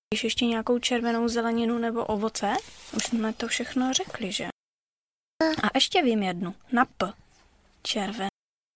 Když ještě nějakou červenou zeleninu nebo ovoce? Už jsme to všechno řekli, že? A ještě vím jednu. Na P. Červená.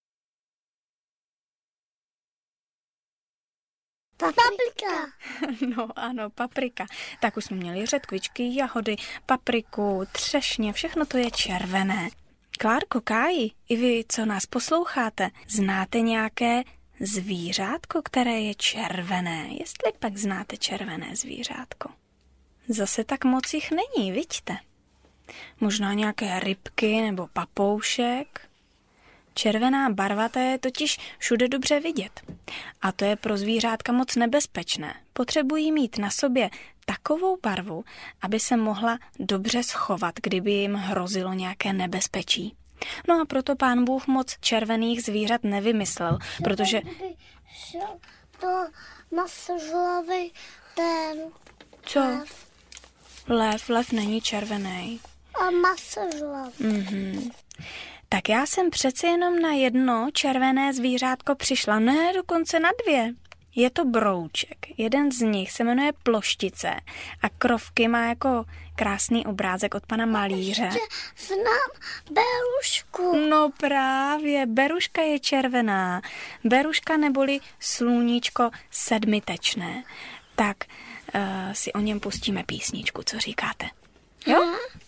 Paprika. No ano, paprika. Tak už jsme měli řetkvičky, jahody, papriku, třešně, všechno to je červené. Klárko, Káji, i vy, co nás posloucháte, znáte nějaké zvířátko, které je červené? Jestli pak znáte červené zvířátko. Zase tak moc jich není, viďte? Možná nějaké rybky nebo papoušek. Červená barva, ta je totiž všude dobře vidět. A to je pro zvířátka moc nebezpečné. Potřebují mít na sobě takovou barvu, aby se mohla dobře schovat, kdyby jim hrozilo nějaké nebezpečí. No a proto Pán Bůh moc červených zvířat nevymyslel, protože... To masožlavý ten... Co? Lev není červený. A masožlavý. Tak já jsem přece jenom na jedno červené zvířátko přišla, ne, dokonce na 2. Je to brouček. Jeden z nich se jmenuje Ploštice a krovky má jako krásný obrázek od pana malíře. Znám berušku. No právě, beruška je červená. Beruška neboli sluníčko sedmitečné. Tak si o něm pustíme písničku, co říkáte? Jo?